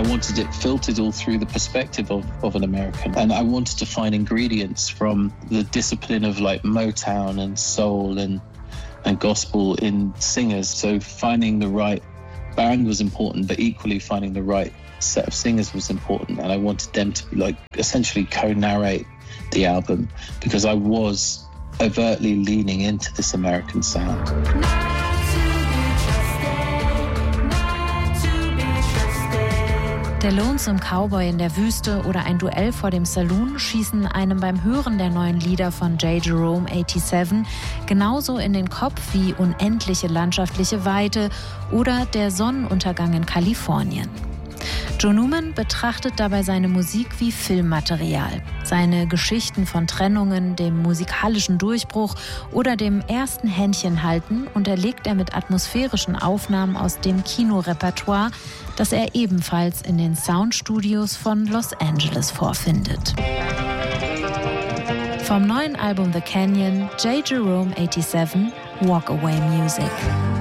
wanted it filtered all through the perspective of an American. And I wanted to find ingredients from the discipline of like Motown and soul and gospel in singers. So finding the right band was important, but equally finding the right set of singers was important. And I wanted them to like essentially co-narrate the album because I was overtly leaning into this American sound. Der Lonesome Cowboy in der Wüste oder ein Duell vor dem Saloon schießen einem beim Hören der neuen Lieder von J. Jerome 87 genauso in den Kopf wie unendliche landschaftliche Weite oder der Sonnenuntergang in Kalifornien. Joe Newman betrachtet dabei seine Musik wie Filmmaterial. Seine Geschichten von Trennungen, dem musikalischen Durchbruch oder dem ersten Händchenhalten unterlegt er mit atmosphärischen Aufnahmen aus dem Kinorepertoire, das er ebenfalls in den Soundstudios von Los Angeles vorfindet. Vom neuen Album The Canyon, J. Jerome 87, Walk Away Music.